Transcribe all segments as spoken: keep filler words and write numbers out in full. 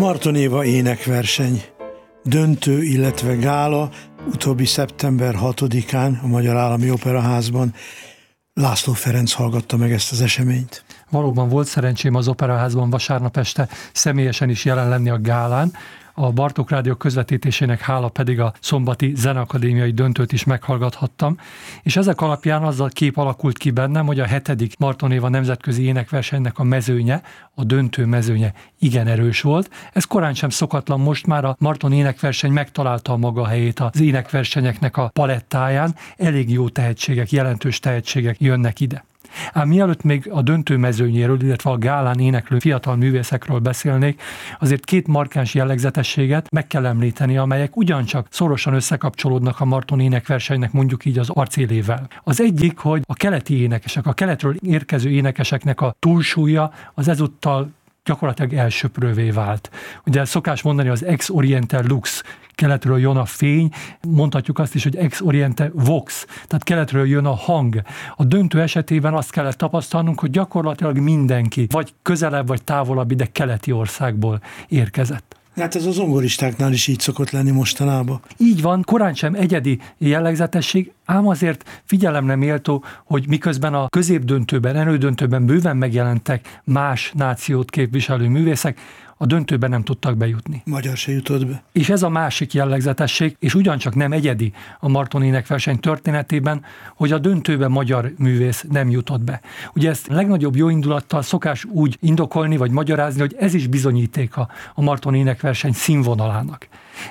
Marton Éva énekverseny, döntő, illetve gála, utóbbi szeptember hatodikán a Magyar Állami Operaházban. László Ferenc hallgatta meg ezt az eseményt. Valóban volt szerencsém az Operaházban vasárnap este személyesen is jelen lenni a gálán. A Bartók Rádió közvetítésének hála pedig a szombati zeneakadémiai döntőt is meghallgathattam, és ezek alapján az a kép alakult ki bennem, hogy a hetedik Marton Éva nemzetközi énekversenynek a mezőnye, a döntő mezőnye igen erős volt. Ez korán sem szokatlan, most már a Marton énekverseny megtalálta a maga helyét az énekversenyeknek a palettáján, elég jó tehetségek, jelentős tehetségek jönnek ide. Ám mielőtt még a döntő mezőnyéről, illetve a gálán éneklő fiatal művészekről beszélnék, azért két markáns jellegzetességet meg kell említeni, amelyek ugyancsak szorosan összekapcsolódnak a Marton énekversenynek, mondjuk így az arcélével. Az egyik, hogy a keleti énekesek, a keletről érkező énekeseknek a túlsúlya az ezúttal gyakorlatilag elsöprővé vált. Ugye szokás mondani az ex oriente lux, keletről jön a fény, mondhatjuk azt is, hogy ex oriente vox, tehát keletről jön a hang. A döntő esetében azt kellett tapasztalnunk, hogy gyakorlatilag mindenki, vagy közelebb, vagy távolabb ide keleti országból érkezett. Hát ez az zongoristáknál is így szokott lenni mostanában. Így van, korán sem egyedi jellegzetesség, ám azért figyelemre méltó, hogy miközben a középdöntőben, elődöntőben bőven megjelentek más nációt képviselő művészek, a döntőben nem tudtak bejutni. Magyar se jutott be. És ez a másik jellegzetesség, és ugyancsak nem egyedi a Marton énekverseny történetében, hogy a döntőben magyar művész nem jutott be. Ugye ezt legnagyobb jóindulattal szokás úgy indokolni, vagy magyarázni, hogy ez is bizonyítéka a Marton énekverseny színvonalának.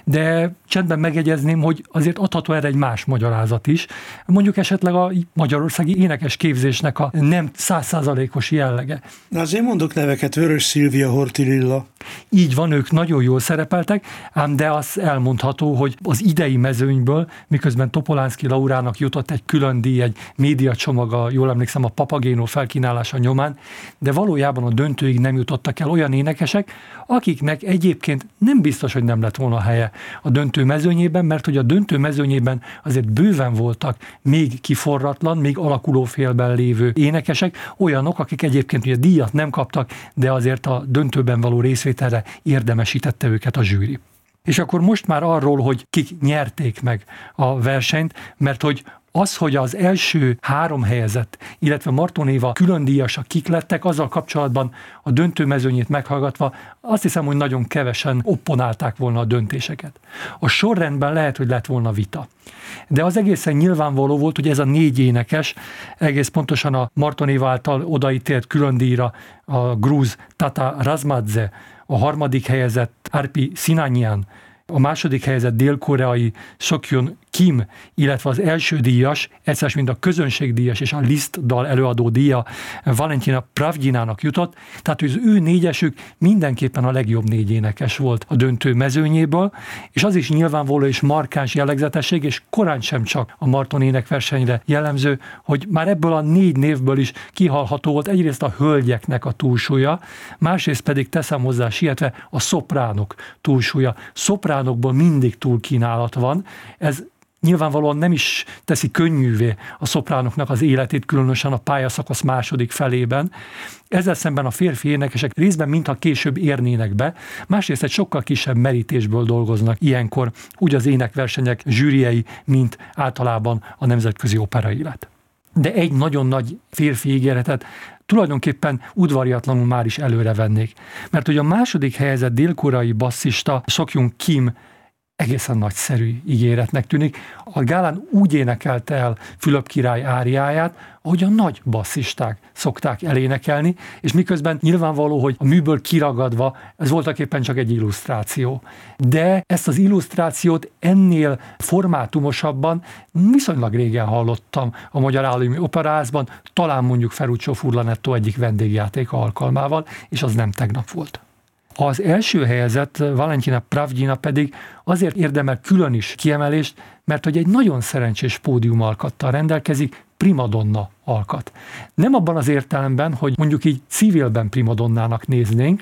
De csendben megjegyezném, hogy azért adható erre egy más magyarázat is. Mondjuk esetleg a magyarországi énekes képzésnek a nem százszázalékos jellege. Na azért mondok neveket, Vörös Szilvia, Horthy Lilla. Így van, ők nagyon jól szerepeltek, ám de az elmondható, hogy az idei mezőnyből, miközben Topolánszky Laurának jutott egy külön díj, egy médiacsomaga, jól emlékszem, a Papagéno felkínálása nyomán, de valójában a döntőig nem jutottak el olyan énekesek, akiknek egyébként nem biztos, hogy nem lett volna helye a döntő mezőnyében, mert hogy a döntő mezőnyében azért bőven voltak még kiforratlan, még alakuló félben lévő énekesek, olyanok, akik egyébként ugye díjat nem kaptak, de azért a döntőben való részvételre érdemesítette őket a zsűri. És akkor most már arról, hogy kik nyerték meg a versenyt, mert hogy az, hogy az első három helyezett, illetve Marton Éva külön díjasak kik lettek, azzal kapcsolatban a döntő mezőnyét meghallgatva azt hiszem, hogy nagyon kevesen opponálták volna a döntéseket. A sorrendben lehet, hogy lett volna vita. De az egészen nyilvánvaló volt, hogy ez a négy énekes, egész pontosan a Marton Éva által odaítélt külön díjra a grúz Tata Razmadze, a harmadik helyezett Arpi Sinanyan, a második helyezett dél-koreai Seokhyun Kim, illetve az első díjas, egyszer mint a közönségdíjas és a Liszt dal előadó díja Valentina Pravdjinának jutott, tehát az ő négyesük mindenképpen a legjobb négy énekes volt a döntő mezőnyéből, és az is nyilvánvaló és markáns jellegzetesség, és korán sem csak a Marton énekversenyre jellemző, hogy már ebből a négy névből is kihallható volt egyrészt a hölgyeknek a túlsúlya, másrészt pedig teszem hozzá sietve a szopránok túlsúlya. Szopránokból mindig túlkínálat van, ez nyilvánvalóan nem is teszi könnyűvé a szopránoknak az életét, különösen a pályaszakasz második felében. Ezzel szemben a férfi énekesek részben mintha később érnének be, másrészt egy sokkal kisebb merítésből dolgoznak ilyenkor úgy az énekversenyek zsűriei, mint általában a nemzetközi operaélet. De egy nagyon nagy férfi ígéretet tulajdonképpen udvariatlanul már is előre vennék. Mert hogy a második helyezett dél-koreai basszista Seokhyun Kim egészen nagyszerű ígéretnek tűnik. A gálán úgy énekelte el Fülöp király áriáját, ahogy a nagy basszisták szokták elénekelni, és miközben nyilvánvaló, hogy a műből kiragadva ez voltaképpen csak egy illusztráció. De ezt az illusztrációt ennél formátumosabban viszonylag régen hallottam a Magyar Állami Operaházban, talán mondjuk Ferruccio Furlanetto egyik vendégjátéka alkalmával, és az nem tegnap volt. Az első helyezett Valentina Pravdjina pedig azért érdemel külön is kiemelést, mert hogy egy nagyon szerencsés pódiumalkattal rendelkezik, primadonna alkat. Nem abban az értelemben, hogy mondjuk így civilben primadonnának néznénk,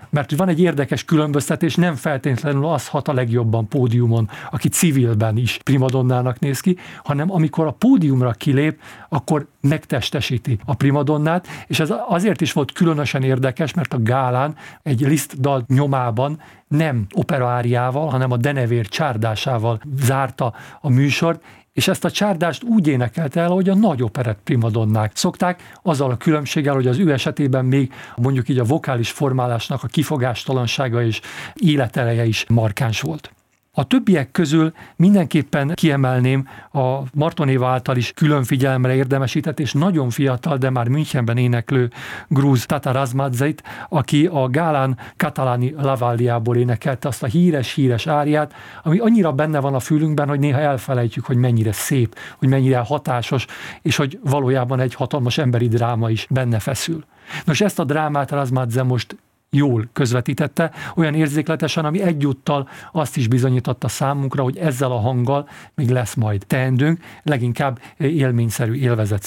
Mert van egy érdekes különböztetés, nem feltétlenül az hat a legjobban pódiumon, aki civilben is primadonnának néz ki, hanem amikor a pódiumra kilép, akkor megtestesíti a primadonnát, és ez azért is volt különösen érdekes, mert a gálán egy Liszt dal nyomában nem operaáriával, hanem a denevér csárdásával zárta a műsort, és ezt a csárdást úgy énekelte el, hogy a nagy operett primadonnák szokták, azzal a különbséggel, hogy az ő esetében még mondjuk így a vokális formálásnak a kifogástalansága és életereje is markáns volt. A többiek közül mindenképpen kiemelném a Marton Éva által is külön figyelemre érdemesített, és nagyon fiatal, de már Münchenben éneklő grúz Tata Razmadzeit, aki a gálán Catalani Lavalliából énekelte azt a híres-híres áriát, ami annyira benne van a fülünkben, hogy néha elfelejtjük, hogy mennyire szép, hogy mennyire hatásos, és hogy valójában egy hatalmas emberi dráma is benne feszül. Nos, ezt a drámát Razmadze most jól közvetítette, olyan érzékletesen, ami egyúttal azt is bizonyította számunkra, hogy ezzel a hanggal még lesz majd teendőnk, leginkább élményszerű élvezet